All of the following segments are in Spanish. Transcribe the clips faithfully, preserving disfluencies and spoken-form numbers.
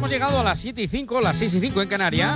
hemos llegado a las siete y cinco, las seis y cinco en Canarias.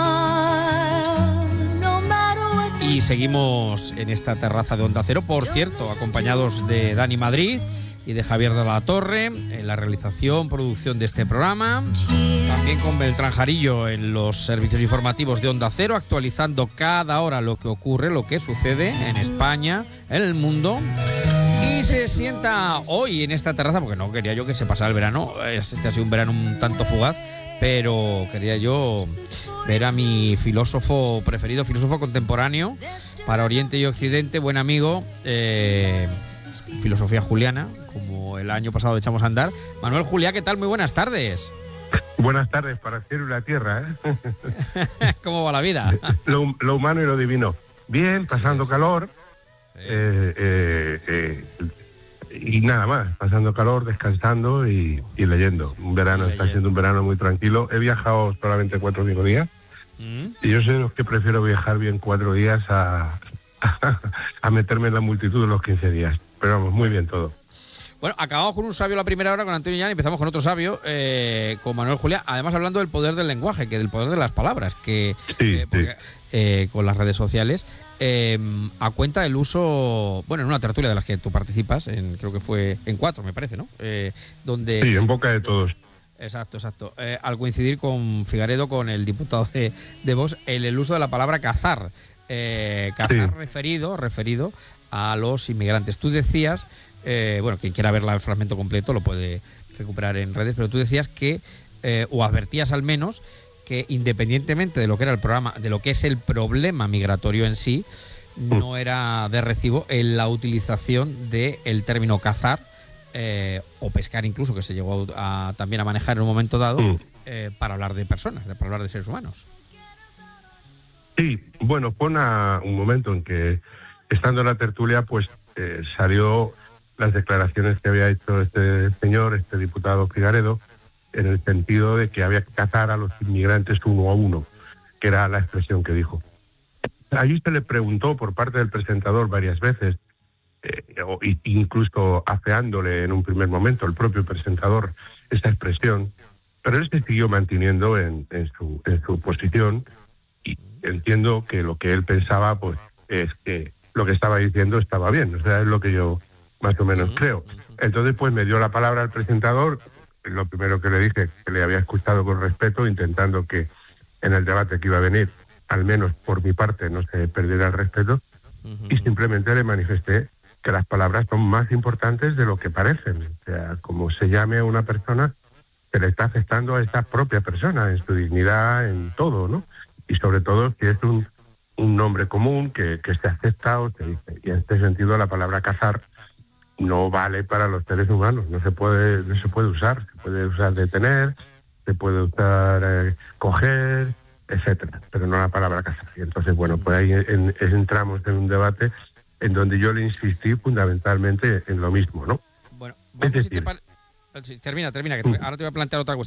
Y seguimos en esta terraza de Onda Cero, por cierto, acompañados de Dani Madrid y de Javier de la Torre en la realización, producción de este programa. También con Beltrán Jarillo en los servicios informativos de Onda Cero, actualizando cada hora lo que ocurre, lo que sucede en España, en el mundo. Y se sienta hoy en esta terraza, porque no quería yo que se pasara el verano, este ha sido un verano un tanto fugaz, pero quería yo ver a mi filósofo preferido, filósofo contemporáneo para Oriente y Occidente, buen amigo, eh, filosofía juliana, como el año pasado echamos a andar. Manuel Juliá, ¿qué tal? Muy buenas tardes. Buenas tardes para el cielo y la tierra, ¿eh? ¿Cómo va la vida? Lo, lo humano y lo divino. Bien, pasando sí, calor. Sí. Eh, eh, eh, y nada más, pasando calor, descansando y, y leyendo. Un verano, y leyendo. Está siendo un verano muy tranquilo. He viajado solamente cuatro o cinco días. ¿Mm? Y yo soy de los que prefiero viajar bien cuatro días a, a, a meterme en la multitud de los quince días. Pero vamos, muy bien todo. Bueno, acabamos con un sabio la primera hora, con Antonio Llán, y empezamos con otro sabio, eh, con Manuel Juliá, además hablando del poder del lenguaje, que del poder de las palabras, que sí, eh, porque, sí. eh, con las redes sociales, eh, a cuenta del uso, bueno, en una tertulia de las que tú participas, en, creo que fue en cuatro, me parece, ¿no? Eh, donde sí, en boca de todos. Exacto, exacto. Eh, al coincidir con Figaredo, con el diputado de, de Vox, el, el uso de la palabra cazar, eh, cazar sí. referido, referido a los inmigrantes. Tú decías... Eh, bueno, quien quiera ver el fragmento completo lo puede recuperar en redes, pero tú decías que, eh, o advertías al menos, que independientemente de lo que era el programa, de lo que es el problema migratorio en sí, no era de recibo en la utilización del término cazar, eh, o pescar incluso, que se llegó a, a, también a manejar en un momento dado, eh, para hablar de personas, para hablar de seres humanos. Sí, bueno, fue una, un momento en que, estando en la tertulia, pues eh, salió... las declaraciones que había hecho este señor, este diputado Figaredo, en el sentido de que había que cazar a los inmigrantes uno a uno, que era la expresión que dijo. Allí se le preguntó por parte del presentador varias veces, eh, o incluso afeándole en un primer momento el propio presentador esa expresión, pero él se siguió manteniendo en, en, su, en su posición, y entiendo que lo que él pensaba pues es que lo que estaba diciendo estaba bien, o sea, es lo que yo más o menos creo. Entonces, pues me dio la palabra al presentador. Lo primero que le dije, que le había escuchado con respeto, intentando que en el debate que iba a venir, al menos por mi parte, no se perdiera el respeto, y simplemente le manifesté que las palabras son más importantes de lo que parecen. O sea, como se llame a una persona, se le está afectando a esa propia persona, en su dignidad, en todo, ¿no? Y sobre todo si es un, un nombre común que, que se acepta o se dice. Y en este sentido, la palabra cazar no vale para los seres humanos, no se puede no se puede usar, se puede usar detener, se puede usar eh, coger, etcétera, pero no la palabra cazar. Y entonces, bueno, pues ahí en, en, entramos en un debate en donde yo le insistí fundamentalmente en lo mismo, ¿no? Bueno, vamos es decir, si te par... Termina, termina, que te... ahora te voy a plantear otra cuestión.